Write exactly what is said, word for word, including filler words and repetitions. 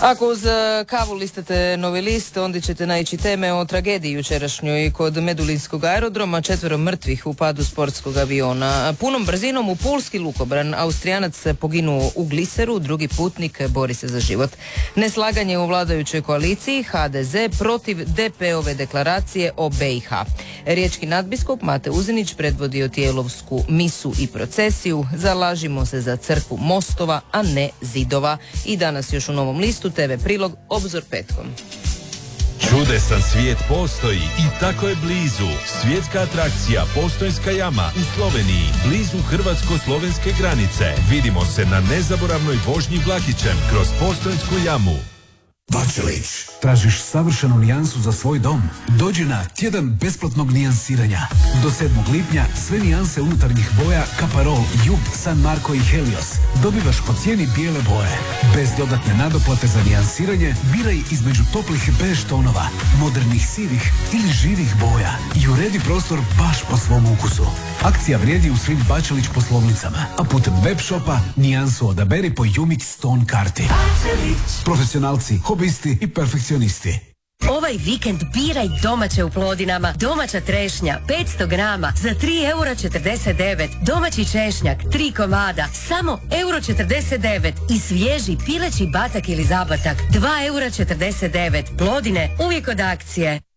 Ako uz e, kavu listate Novi list, onda ćete naići teme o tragediji jučerašnjoj kod Medulinskog aerodroma, četvero mrtvih u padu sportskog aviona. Punom brzinom u pulski lukobran Austrijanac se poginuo u gliseru, drugi putnik bori se za život. Neslaganje u vladajućoj koaliciji ha de ze protiv de pe ove deklaracije o be i ha. Riječki nadbiskup Mate Uzinić predvodio tijelovsku misu i procesiju. Zalažimo se za crkvu mostova, a ne zidova. I danas još u Novom listu te ve prilog Obzor petkom. Čudesan svijet postoji i tako je blizu. Svjetska atrakcija Postojnska jama u Sloveniji, blizu hrvatsko-slovenske granice. Vidimo se na nezaboravnoj vožnji vlakićem kroz Postojnsku jamu. Bačelić, tražiš savršenu nijansu za svoj dom? Dođi na tjedan besplatnog nijansiranja. Do sedmog lipnja sve nijanse unutarnjih boja Caparol, Jug, San Marco i Helios dobivaš po cijeni bijele boje. Bez dodatne nadoplate za nijansiranje biraj između toplih bež tonova, modernih sivih ili živih boja i uredi prostor baš po svom ukusu. Akcija vrijedi u svim Bačelić poslovnicama, a putem web shopa nijansu odaberi po Umix Stone karti. Profesionalci, hobisti i perfekcionisti. Ovaj vikend biraj domaće u Plodinama. Domaća trešnja, petsto grama, za tri eura četrdeset devet. Domaći češnjak, tri komada, samo euro četrdeset devet. I svježi pileći batak ili zabatak, dva eura četrdeset devet. Plodine, uvijek od akcije.